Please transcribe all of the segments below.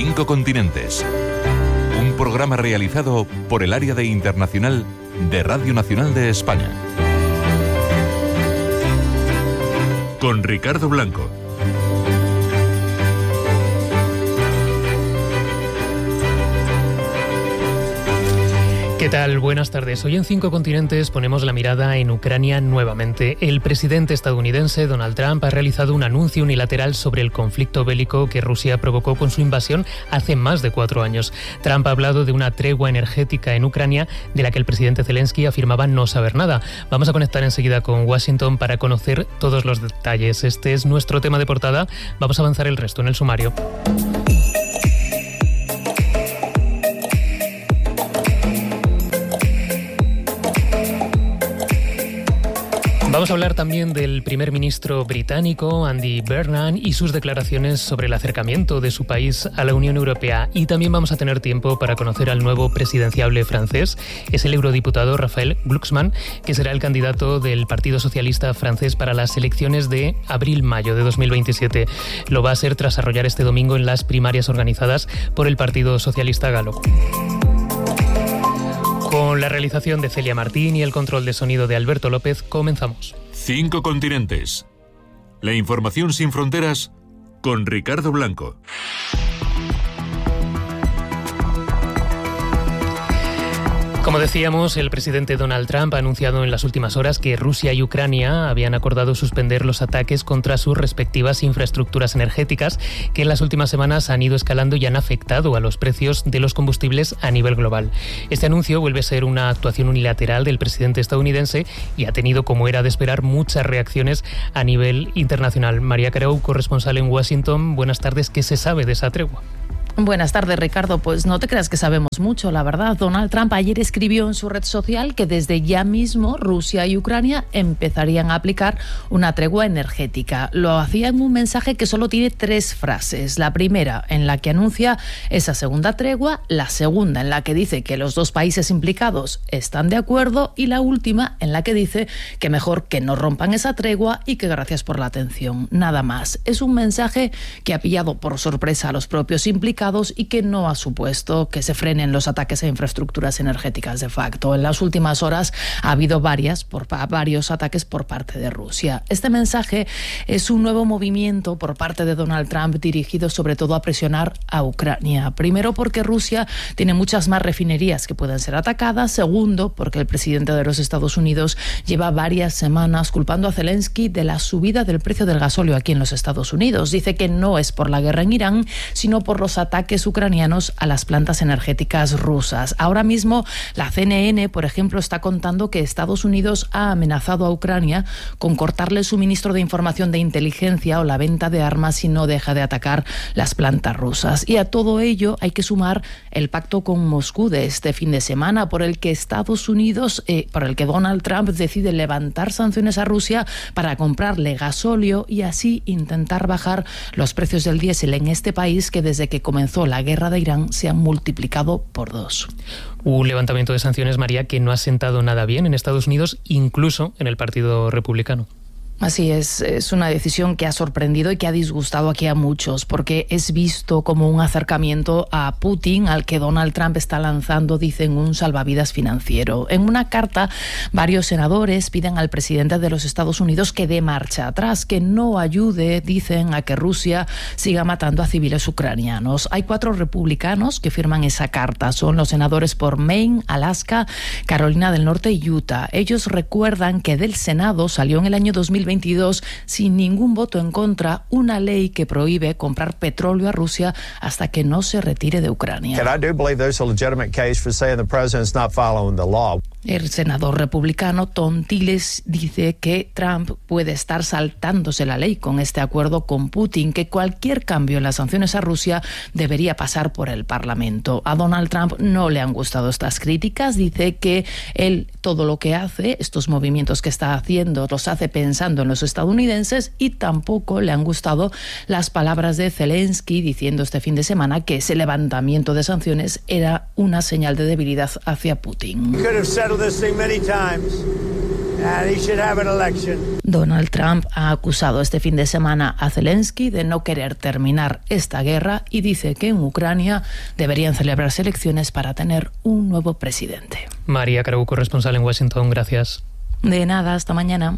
5 continentes. Un programa realizado por el Área de Internacional de Radio Nacional de España. Con Ricardo Blanco. ¿Qué tal? Buenas tardes. Hoy en 5 continentes ponemos la mirada en Ucrania nuevamente. El presidente estadounidense Donald Trump ha realizado un anuncio unilateral sobre el conflicto bélico que Rusia provocó con su invasión hace más de 4 años. Trump ha hablado de una tregua energética en Ucrania de la que el presidente Zelensky afirmaba no saber nada. Vamos a conectar enseguida con Washington para conocer todos los detalles. Este es nuestro tema de portada. Vamos a avanzar el resto en el sumario. Vamos a hablar también del primer ministro británico, Andy Burnham, y sus declaraciones sobre el acercamiento de su país a la Unión Europea. Y también vamos a tener tiempo para conocer al nuevo presidenciable francés. Es el eurodiputado Raphaël Glucksmann, que será el candidato del Partido Socialista francés para las elecciones de abril-mayo de 2027. Lo va a ser tras arrollar este domingo en las primarias organizadas por el Partido Socialista Galo. Con la realización de Celia Martín y el control de sonido de Alberto López, comenzamos. 5 continentes. La información sin fronteras con Ricardo Blanco. Como decíamos, el presidente Donald Trump ha anunciado en las últimas horas que Rusia y Ucrania habían acordado suspender los ataques contra sus respectivas infraestructuras energéticas, que en las últimas semanas han ido escalando y han afectado a los precios de los combustibles a nivel global. Este anuncio vuelve a ser una actuación unilateral del presidente estadounidense y ha tenido, como era de esperar, muchas reacciones a nivel internacional. María Carau, corresponsal en Washington, buenas tardes. ¿Qué se sabe de esa tregua? Buenas tardes, Ricardo. Pues no te creas que sabemos mucho, la verdad. Donald Trump ayer escribió en su red social que desde ya mismo Rusia y Ucrania empezarían a aplicar una tregua energética. Lo hacía en un mensaje que solo tiene 3 frases. La primera, en la que anuncia esa segunda tregua, la segunda, en la que dice que los 2 países implicados están de acuerdo, y la última, en la que dice que mejor que no rompan esa tregua y que gracias por la atención. Nada más. Es un mensaje que ha pillado por sorpresa a los propios implicados y que no ha supuesto que se frenen los ataques a infraestructuras energéticas de facto. En las últimas horas ha habido varios ataques por parte de Rusia. Este mensaje es un nuevo movimiento por parte de Donald Trump dirigido sobre todo a presionar a Ucrania. Primero, porque Rusia tiene muchas más refinerías que pueden ser atacadas. Segundo, porque el presidente de los Estados Unidos lleva varias semanas culpando a Zelensky de la subida del precio del gasóleo aquí en los Estados Unidos. Dice que no es por la guerra en Irán, sino por los ataques ucranianos a las plantas energéticas rusas. Ahora mismo la CNN, por ejemplo, está contando que Estados Unidos ha amenazado a Ucrania con cortarle el suministro de información de inteligencia o la venta de armas si no deja de atacar las plantas rusas. Y a todo ello hay que sumar el pacto con Moscú de este fin de semana, por el que Donald Trump decide levantar sanciones a Rusia para comprarle gasóleo y así intentar bajar los precios del diésel en este país, que desde que comenzó la guerra de Irán se han multiplicado por 2. Un levantamiento de sanciones, María, que no ha sentado nada bien en Estados Unidos, incluso en el Partido Republicano. Así es una decisión que ha sorprendido y que ha disgustado aquí a muchos, porque es visto como un acercamiento a Putin, al que Donald Trump está lanzando, dicen, un salvavidas financiero. En una carta, varios senadores piden al presidente de los Estados Unidos que dé marcha atrás, que no ayude, dicen, a que Rusia siga matando a civiles ucranianos. Hay 4 republicanos que firman esa carta. Son los senadores por Maine, Alaska, Carolina del Norte y Utah. Ellos recuerdan que del Senado salió en el año 2022 sin ningún voto en contra una ley que prohíbe comprar petróleo a Rusia hasta que no se retire de Ucrania. El senador republicano Tom Tillis dice que Trump puede estar saltándose la ley con este acuerdo con Putin, que cualquier cambio en las sanciones a Rusia debería pasar por el Parlamento. A Donald Trump no le han gustado estas críticas. Dice que él todo lo que hace, estos movimientos que está haciendo, los hace pensando en los estadounidenses, y tampoco le han gustado las palabras de Zelensky diciendo este fin de semana que ese levantamiento de sanciones era una señal de debilidad hacia Putin. Donald Trump ha acusado este fin de semana a Zelensky de no querer terminar esta guerra y dice que en Ucrania deberían celebrarse elecciones para tener un nuevo presidente. María Caraú, corresponsal en Washington, gracias. De nada, hasta mañana.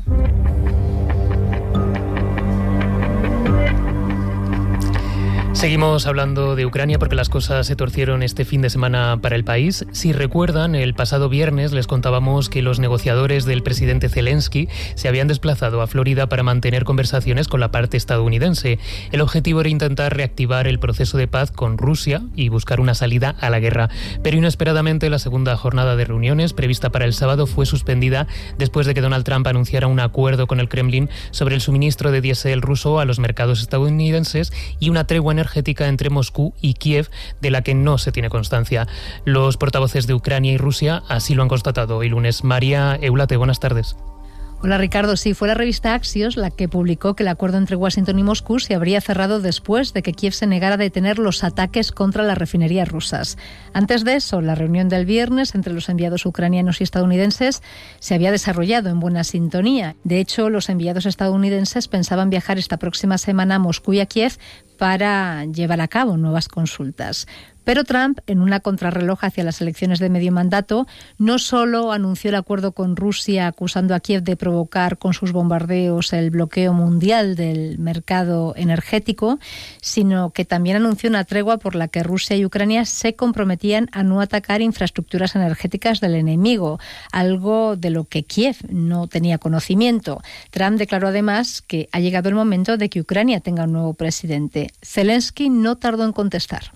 Seguimos hablando de Ucrania porque las cosas se torcieron este fin de semana para el país. Si recuerdan, el pasado viernes les contábamos que los negociadores del presidente Zelensky se habían desplazado a Florida para mantener conversaciones con la parte estadounidense. El objetivo era intentar reactivar el proceso de paz con Rusia y buscar una salida a la guerra. Pero inesperadamente la segunda jornada de reuniones prevista para el sábado fue suspendida después de que Donald Trump anunciara un acuerdo con el Kremlin sobre el suministro de diésel ruso a los mercados estadounidenses y una tregua energética entre Moscú y Kiev, de la que no se tiene constancia. Los portavoces de Ucrania y Rusia así lo han constatado hoy lunes. María Eulate, buenas tardes. Hola Ricardo, sí, fue la revista Axios la que publicó que el acuerdo entre Washington y Moscú se habría cerrado después de que Kiev se negara a detener los ataques contra las refinerías rusas. Antes de eso, la reunión del viernes entre los enviados ucranianos y estadounidenses se había desarrollado en buena sintonía. De hecho, los enviados estadounidenses pensaban viajar esta próxima semana a Moscú y a Kiev para llevar a cabo nuevas consultas. Pero Trump, en una contrarreloj hacia las elecciones de medio mandato, no solo anunció el acuerdo con Rusia acusando a Kiev de provocar con sus bombardeos el bloqueo mundial del mercado energético, sino que también anunció una tregua por la que Rusia y Ucrania se comprometían a no atacar infraestructuras energéticas del enemigo, algo de lo que Kiev no tenía conocimiento. Trump declaró además que ha llegado el momento de que Ucrania tenga un nuevo presidente. Zelensky no tardó en contestar.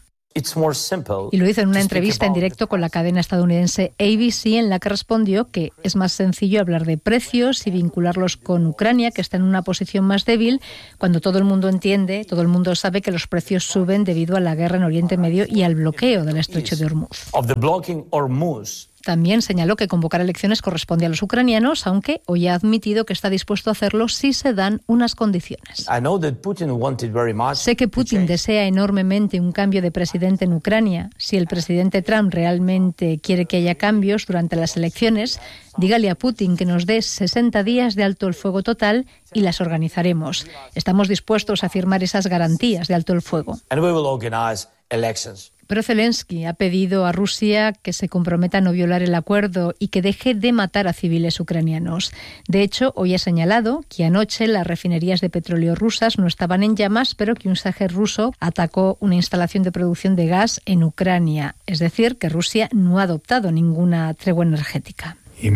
Y lo hizo en una entrevista en directo con la cadena estadounidense ABC, en la que respondió que es más sencillo hablar de precios y vincularlos con Ucrania, que está en una posición más débil, cuando todo el mundo entiende, todo el mundo sabe que los precios suben debido a la guerra en Oriente Medio y al bloqueo del estrecho de Hormuz. También señaló que convocar elecciones corresponde a los ucranianos, aunque hoy ha admitido que está dispuesto a hacerlo si se dan unas condiciones. Sé que Putin desea enormemente un cambio de presidente en Ucrania. Si el presidente Trump realmente quiere que haya cambios durante las elecciones, dígale a Putin que nos dé 60 días de alto el fuego total y las organizaremos. Estamos dispuestos a firmar esas garantías de alto el fuego. Pero Zelensky ha pedido a Rusia que se comprometa a no violar el acuerdo y que deje de matar a civiles ucranianos. De hecho, hoy ha señalado que anoche las refinerías de petróleo rusas no estaban en llamas, pero que un Shahed ruso atacó una instalación de producción de gas en Ucrania. Es decir, que Rusia no ha adoptado ninguna tregua energética.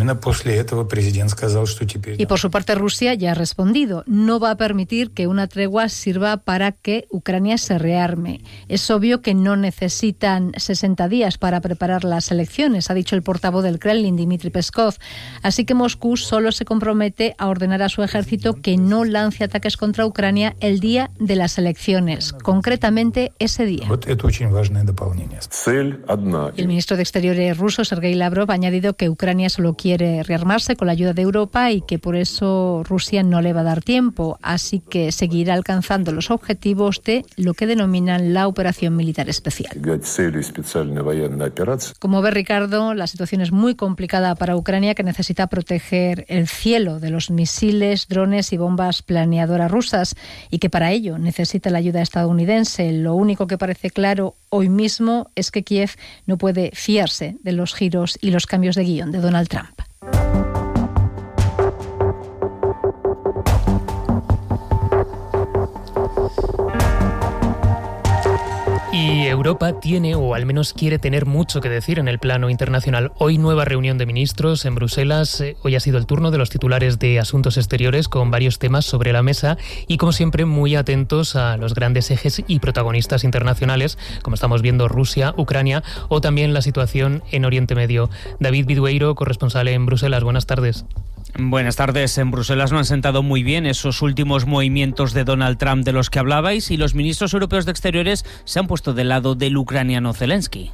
Y por su parte Rusia ya ha respondido. No va a permitir que una tregua sirva para que Ucrania se rearme. Es obvio que no necesitan 60 días para preparar las elecciones, ha dicho el portavoz del Kremlin, Dmitry Peskov. Así que Moscú solo se compromete a ordenar a su ejército que no lance ataques contra Ucrania el día de las elecciones, concretamente ese día. El ministro de Exteriores ruso, Sergei Lavrov, ha añadido que Ucrania solo quiere rearmarse con la ayuda de Europa y que por eso Rusia no le va a dar tiempo, así que seguirá alcanzando los objetivos de lo que denominan la operación militar especial. Como ve Ricardo, la situación es muy complicada para Ucrania, que necesita proteger el cielo de los misiles, drones y bombas planeadoras rusas, y que para ello necesita la ayuda estadounidense. Lo único que parece claro hoy mismo es que Kiev no puede fiarse de los giros y los cambios de guión de Donald Trump. Y Europa tiene, o al menos quiere tener, mucho que decir en el plano internacional. Hoy nueva reunión de ministros en Bruselas. Hoy ha sido el turno de los titulares de Asuntos Exteriores, con varios temas sobre la mesa y, como siempre, muy atentos a los grandes ejes y protagonistas internacionales, como estamos viendo Rusia, Ucrania o también la situación en Oriente Medio. David Bidueiro, corresponsal en Bruselas. Buenas tardes. Buenas tardes. En Bruselas no han sentado muy bien esos últimos movimientos de Donald Trump de los que hablabais, y los ministros europeos de Exteriores se han puesto del lado del ucraniano Zelensky.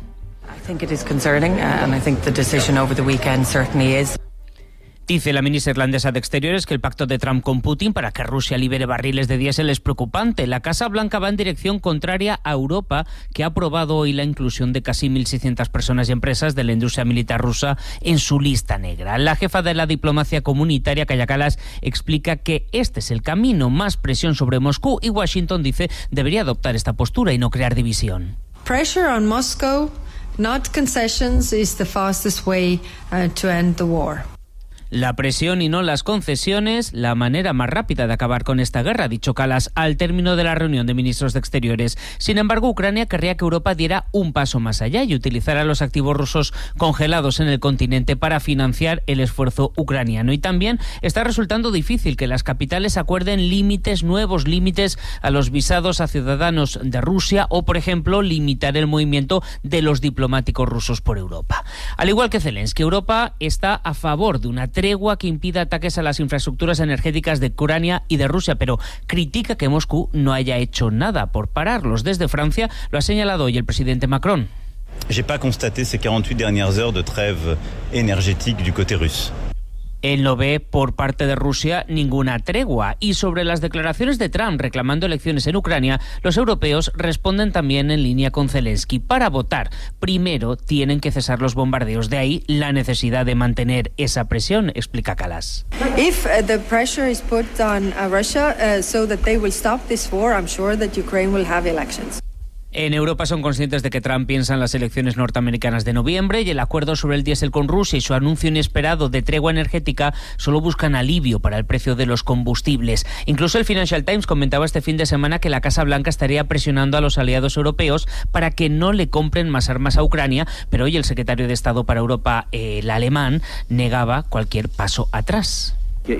Dice la ministra irlandesa de Exteriores que el pacto de Trump con Putin para que Rusia libere barriles de diésel es preocupante. La Casa Blanca va en dirección contraria a Europa, que ha aprobado hoy la inclusión de casi 1.600 personas y empresas de la industria militar rusa en su lista negra. La jefa de la diplomacia comunitaria, Kaja Kallas, explica que este es el camino: más presión sobre Moscú, y Washington dice debería adoptar esta postura y no crear división. Pressure on Moscow, not concessions, is the fastest way to end the war. La presión y no las concesiones, la manera más rápida de acabar con esta guerra, ha dicho Kallas al término de la reunión de ministros de Exteriores. Sin embargo, Ucrania querría que Europa diera un paso más allá y utilizara los activos rusos congelados en el continente para financiar el esfuerzo ucraniano. Y también está resultando difícil que las capitales acuerden nuevos límites a los visados a ciudadanos de Rusia o, por ejemplo, limitar el movimiento de los diplomáticos rusos por Europa. Al igual que Zelensky, Europa está a favor de una tregua que impida ataques a las infraestructuras energéticas de Ucrania y de Rusia, pero critica que Moscú no haya hecho nada por pararlos. Desde Francia lo ha señalado hoy el presidente Macron. J'ai pas constaté ces 48 dernières heures de trêve énergétique du côté russe. Él no ve por parte de Rusia ninguna tregua. Y sobre las declaraciones de Trump reclamando elecciones en Ucrania, los europeos responden también en línea con Zelensky. Para votar, primero tienen que cesar los bombardeos. De ahí la necesidad de mantener esa presión, explica Kallas. If the pressure is put on Russia so that they will stop this war, I'm sure that Ukraine will have elections. En Europa son conscientes de que Trump piensa en las elecciones norteamericanas de noviembre y el acuerdo sobre el diésel con Rusia y su anuncio inesperado de tregua energética solo buscan alivio para el precio de los combustibles. Incluso el Financial Times comentaba este fin de semana que la Casa Blanca estaría presionando a los aliados europeos para que no le compren más armas a Ucrania, pero hoy el secretario de Estado para Europa, el alemán, negaba cualquier paso atrás.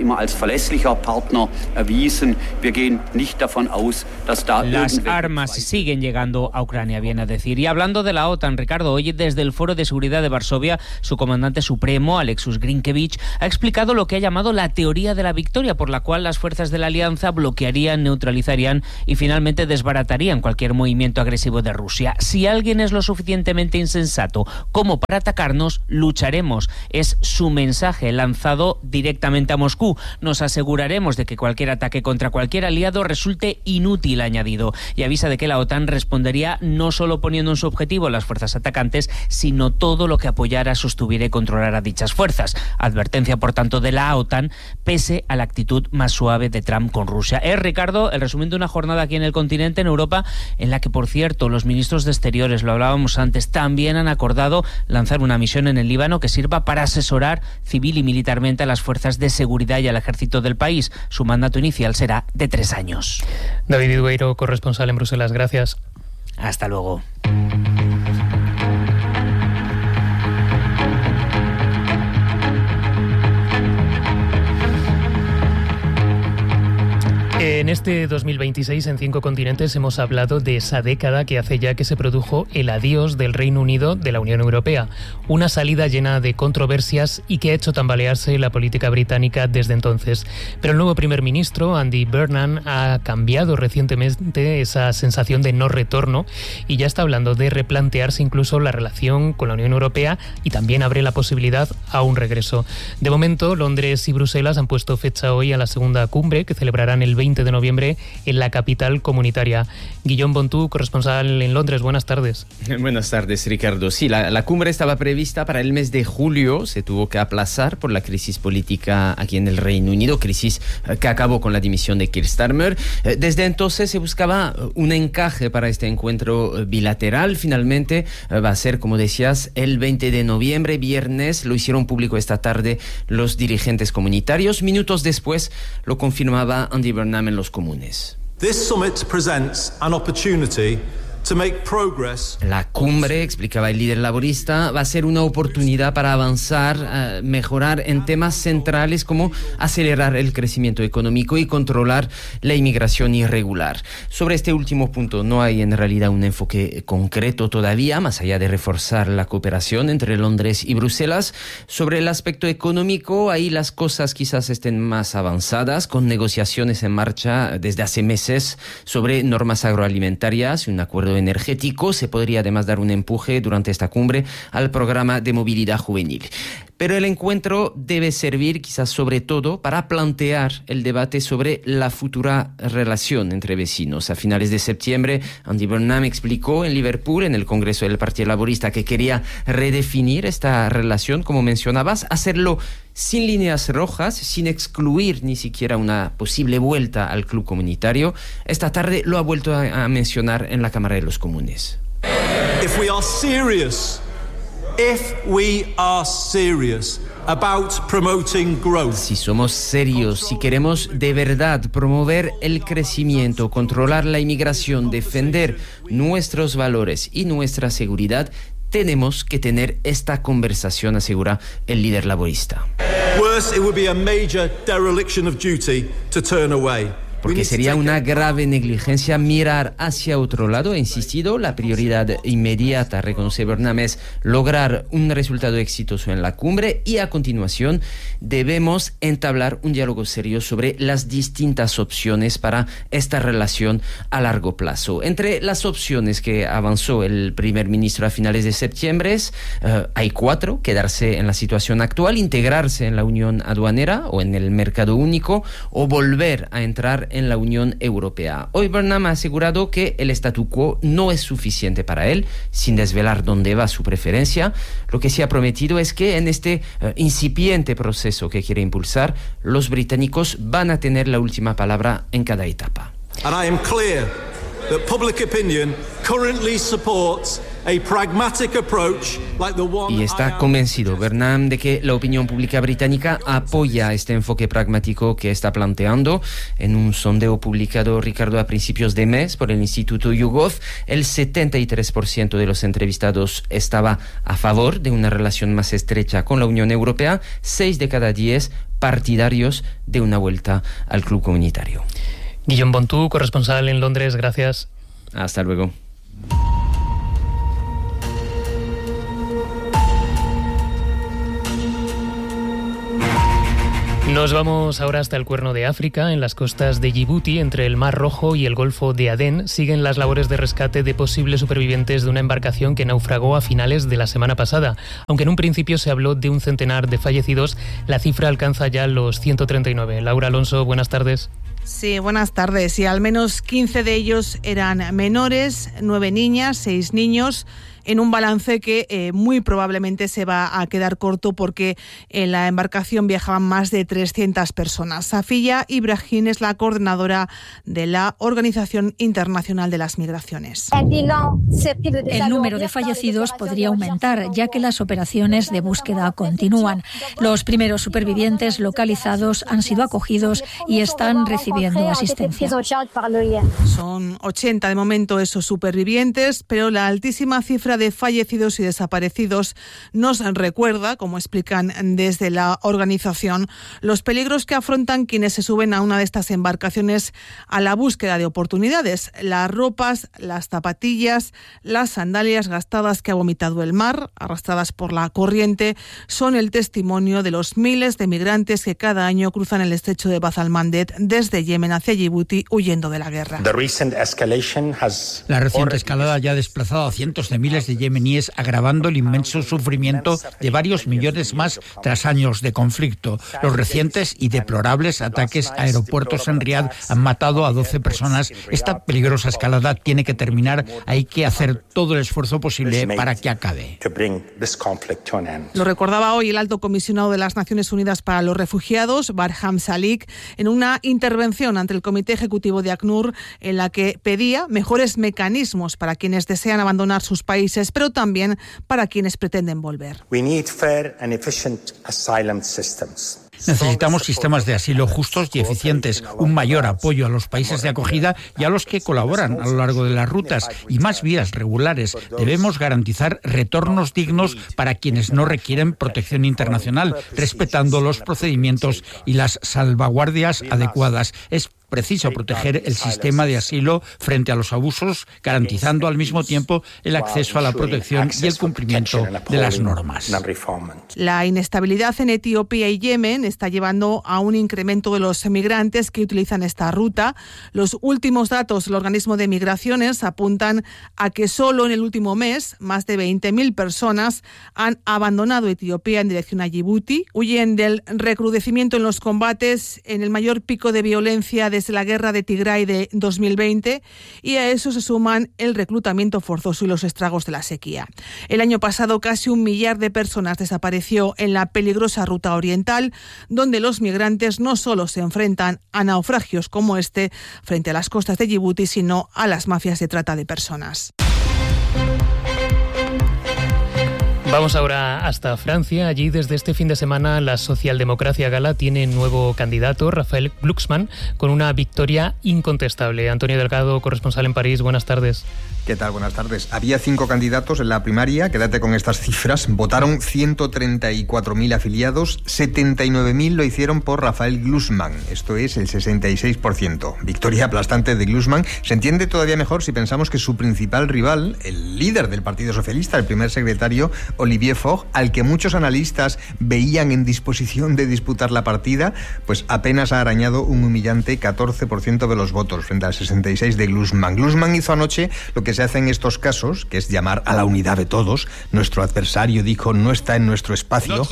Las armas siguen llegando a Ucrania, viene a decir. Y hablando de la OTAN, Ricardo, hoy desde el Foro de Seguridad de Varsovia, su comandante supremo, Alexus Grinkevich, ha explicado lo que ha llamado la teoría de la victoria, por la cual las fuerzas de la alianza bloquearían, neutralizarían y finalmente desbaratarían cualquier movimiento agresivo de Rusia. Si alguien es lo suficientemente insensato como para atacarnos, lucharemos. Es su mensaje lanzado directamente a Moscú. Nos aseguraremos de que cualquier ataque contra cualquier aliado resulte inútil, ha añadido, y avisa de que la OTAN respondería no solo poniendo en su objetivo las fuerzas atacantes, sino todo lo que apoyara, sostuviera y controlara dichas fuerzas. Advertencia, por tanto, de la OTAN, pese a la actitud más suave de Trump con Rusia. Es, Ricardo, el resumen de una jornada aquí en el continente, en Europa, en la que, por cierto, los ministros de Exteriores, lo hablábamos antes, también han acordado lanzar una misión en el Líbano que sirva para asesorar civil y militarmente a las fuerzas de seguridad y al ejército del país. Su mandato inicial será de 3 años. David Dueiro, corresponsal en Bruselas. Gracias. Hasta luego. En este 2026, en 5 continentes, hemos hablado de esa década que hace ya que se produjo el adiós del Reino Unido de la Unión Europea. Una salida llena de controversias y que ha hecho tambalearse la política británica desde entonces. Pero el nuevo primer ministro, Andy Burnham, ha cambiado recientemente esa sensación de no retorno y ya está hablando de replantearse incluso la relación con la Unión Europea y también abre la posibilidad a un regreso. De momento, Londres y Bruselas han puesto fecha hoy a la segunda cumbre que celebrarán el 20 de noviembre en la capital comunitaria. Guillaume Bontú, corresponsal en Londres, buenas tardes. Buenas tardes, Ricardo. Sí, la cumbre estaba prevista para el mes de julio, se tuvo que aplazar por la crisis política aquí en el Reino Unido, crisis que acabó con la dimisión de Keir Starmer. Desde entonces se buscaba un encaje para este encuentro bilateral. Finalmente va a ser, como decías, el 20 de noviembre, viernes. Lo hicieron público esta tarde los dirigentes comunitarios. Minutos después lo confirmaba Andy Burnham en los comunes. This summit presents an opportunity to make progress. La cumbre, explicaba el líder laborista, va a ser una oportunidad para avanzar, mejorar en temas centrales como acelerar el crecimiento económico y controlar la inmigración irregular. Sobre este último punto no hay en realidad un enfoque concreto todavía, más allá de reforzar la cooperación entre Londres y Bruselas. Sobre el aspecto económico, ahí las cosas quizás estén más avanzadas, con negociaciones en marcha desde hace meses sobre normas agroalimentarias y un acuerdo energético. Se podría además dar un empuje durante esta cumbre al programa de movilidad juvenil. Pero el encuentro debe servir quizás sobre todo para plantear el debate sobre la futura relación entre vecinos. A finales de septiembre, Andy Burnham explicó en Liverpool, en el Congreso del Partido Laborista, que quería redefinir esta relación, como mencionabas, hacerlo sin líneas rojas, sin excluir ni siquiera una posible vuelta al club comunitario. Esta tarde lo ha vuelto a mencionar en la Cámara de los Comunes. If we are serious about promoting growth. Si somos serios, si queremos de verdad promover el crecimiento, controlar la inmigración, defender nuestros valores y nuestra seguridad, tenemos que tener esta conversación, asegura el líder laborista. Worse, it would be a major dereliction of duty to turn away. Porque sería una grave negligencia mirar hacia otro lado. He insistido, la prioridad inmediata, reconoce Burnham, es lograr un resultado exitoso en la cumbre y a continuación debemos entablar un diálogo serio sobre las distintas opciones para esta relación a largo plazo. Entre las opciones que avanzó el primer ministro a finales de septiembre hay 4: quedarse en la situación actual, integrarse en la Unión Aduanera o en el mercado único o volver a entrar en la Unión Europea. Hoy Burnham ha asegurado que el statu quo no es suficiente para él, sin desvelar dónde va su preferencia. Lo que se ha prometido es que en este incipiente proceso que quiere impulsar, los británicos van a tener la última palabra en cada etapa. And I am clear that public opinion currently supports a pragmatic approach like the one. Y está convencido Burnham de que la opinión pública británica apoya este enfoque pragmático que está planteando. En un sondeo publicado, Ricardo, a principios de mes por el Instituto YouGov, el 73% de los entrevistados estaba a favor de una relación más estrecha con la Unión Europea, 6 de cada 10 partidarios de una vuelta al club comunitario. Guillaume Bontú, corresponsal en Londres, gracias. Hasta luego. Nos vamos ahora hasta el Cuerno de África. En las costas de Djibouti, entre el Mar Rojo y el Golfo de Adén, siguen las labores de rescate de posibles supervivientes de una embarcación que naufragó a finales de la semana pasada. Aunque en un principio se habló de un centenar de fallecidos, la cifra alcanza ya los 139. Laura Alonso, buenas tardes. Sí, buenas tardes. Y al menos 15 de ellos eran menores, 9 niñas, 6 niños, en un balance que muy probablemente se va a quedar corto porque en la embarcación viajaban más de 300 personas. Safiya Ibrahim es la coordinadora de la Organización Internacional de las Migraciones. El número de fallecidos podría aumentar, ya que las operaciones de búsqueda continúan. Los primeros supervivientes localizados han sido acogidos y están recibiendo asistencia. Son 80 de momento esos supervivientes, pero la altísima cifra de fallecidos y desaparecidos nos recuerda, como explican desde la organización, los peligros que afrontan quienes se suben a una de estas embarcaciones a la búsqueda de oportunidades. Las ropas, las zapatillas, las sandalias gastadas que ha vomitado el mar, arrastradas por la corriente, son el testimonio de los miles de migrantes que cada año cruzan el estrecho de Bab el-Mandeb desde Yemen hacia Djibouti huyendo de la guerra. La reciente escalada ya ha desplazado a cientos de miles de yemeníes, agravando el inmenso sufrimiento de varios millones más tras años de conflicto. Los recientes y deplorables ataques a aeropuertos en Riad han matado a 12 personas. Esta peligrosa escalada tiene que terminar. Hay que hacer todo el esfuerzo posible para que acabe. Lo recordaba hoy el alto comisionado de las Naciones Unidas para los Refugiados, Barham Salik, en una intervención ante el Comité Ejecutivo de ACNUR, en la que pedía mejores mecanismos para quienes desean abandonar sus países, pero también para quienes pretenden volver. Necesitamos sistemas de asilo justos y eficientes, un mayor apoyo a los países de acogida y a los que colaboran a lo largo de las rutas y más vías regulares. Debemos garantizar retornos dignos para quienes no requieren protección internacional, respetando los procedimientos y las salvaguardias adecuadas. Es precisa proteger el sistema de asilo frente a los abusos, garantizando al mismo tiempo el acceso a la protección y el cumplimiento de las normas. La inestabilidad en Etiopía y Yemen está llevando a un incremento de los migrantes que utilizan esta ruta. Los últimos datos del organismo de migraciones apuntan a que solo en el último mes más de 20.000 personas han abandonado Etiopía en dirección a Yibuti. Huyen del recrudecimiento en los combates, en el mayor pico de violencia desde la guerra de Tigray de 2020, y a eso se suman el reclutamiento forzoso y los estragos de la sequía. El año pasado casi 1 millar de personas desapareció en la peligrosa ruta oriental, donde los migrantes no solo se enfrentan a naufragios como este frente a las costas de Yibuti, sino a las mafias de trata de personas. Vamos ahora hasta Francia. Allí, desde este fin de semana, la socialdemocracia gala tiene nuevo candidato, Raphaël Glucksmann, con una victoria incontestable. Antonio Delgado, corresponsal en París, buenas tardes. ¿Qué tal? Buenas tardes. Había 5 candidatos en la primaria, quédate con estas cifras. Votaron 134.000 afiliados, 79.000 lo hicieron por Raphaël Glucksmann, esto es el 66%. Victoria aplastante de Glucksmann. Se entiende todavía mejor si pensamos que su principal rival, el líder del Partido Socialista, el primer secretario, Olivier Faure, al que muchos analistas veían en disposición de disputar la partida, pues apenas ha arañado un humillante 14% de los votos frente al 66% de Glucksmann. Glucksmann hizo anoche lo que se hace en estos casos, que es llamar a la unidad de todos. Nuestro adversario, dijo, no está en nuestro espacio.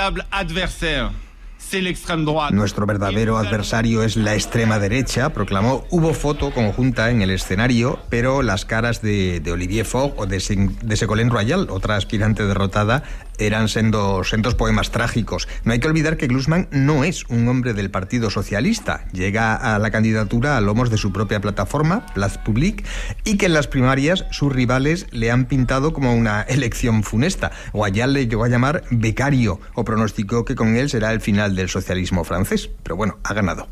Nuestro verdadero adversario es la extrema derecha, proclamó. Hubo foto conjunta en el escenario, pero las caras de Olivier Faure o de Ségolène Royal, otra aspirante derrotada, eran sendos poemas trágicos. No hay que olvidar que Glucksmann no es un hombre del Partido Socialista. Llega a la candidatura a lomos de su propia plataforma, Place Publique, y que en las primarias sus rivales le han pintado como una elección funesta. Royal le llegó a llamar becario o pronosticó que con él será el final del socialismo francés. Pero bueno, ha ganado.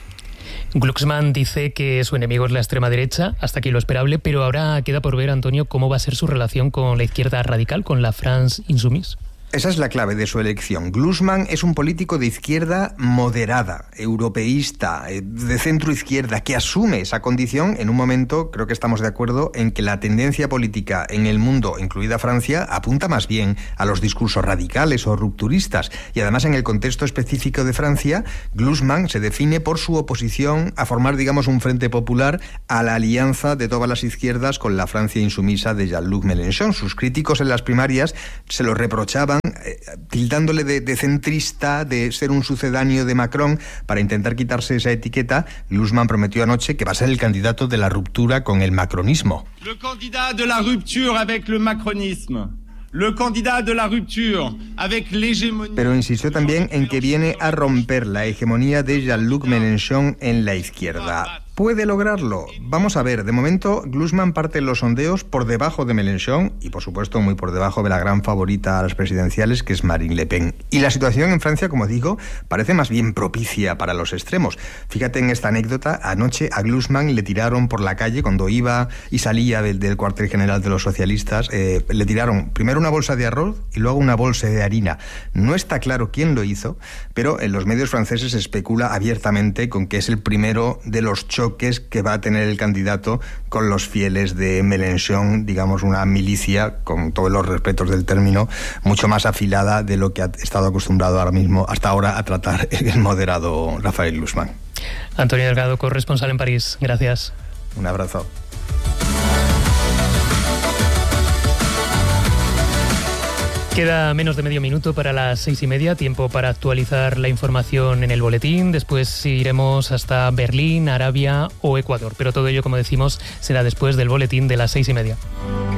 Glucksmann dice que su enemigo es la extrema derecha, hasta aquí lo esperable, pero ahora queda por ver, Antonio, cómo va a ser su relación con la izquierda radical, con la France Insoumise. Esa es la clave de su elección. Glucksmann es un político de izquierda moderada, europeísta, de centro-izquierda, que asume esa condición en un momento, creo que estamos de acuerdo, en que la tendencia política en el mundo, incluida Francia, apunta más bien a los discursos radicales o rupturistas. Y además, en el contexto específico de Francia, Glucksmann se define por su oposición a formar, digamos, un frente popular a la alianza de todas las izquierdas con la Francia insumisa de Jean-Luc Mélenchon. Sus críticos en las primarias se lo reprochaban, tildándole de centrista, de ser un sucedáneo de Macron. Para intentar quitarse esa etiqueta, Glucksmann prometió anoche que va a ser el candidato de la ruptura con el macronismo. Le candidat de la rupture avec le macronisme. Le candidat de la rupture avec l'hégémonie. Pero insistió también en que viene a romper la hegemonía de Jean-Luc Mélenchon en la izquierda. ¿Puede lograrlo? Vamos a ver. De momento, Glucksmann parte en los sondeos por debajo de Mélenchon y, por supuesto, muy por debajo de la gran favorita a las presidenciales, que es Marine Le Pen. Y la situación en Francia, como digo, parece más bien propicia para los extremos. Fíjate en esta anécdota. Anoche a Glucksmann le tiraron por la calle cuando iba y salía del cuartel general de los socialistas. Le tiraron primero una bolsa de arroz y luego una bolsa de harina. No está claro quién lo hizo, pero en los medios franceses se especula abiertamente con que es el primero de los choques que va a tener el candidato con los fieles de Mélenchon, digamos una milicia, con todos los respetos del término, mucho más afilada de lo que ha estado acostumbrado hasta ahora a tratar el moderado Raphaël Glucksmann. Antonio Delgado, corresponsal en París. Gracias. Un abrazo. Queda menos de medio minuto para las 6:30, tiempo para actualizar la información en el boletín. Después iremos hasta Berlín, Arabia o Ecuador. Pero todo ello, como decimos, será después del boletín de las 6:30.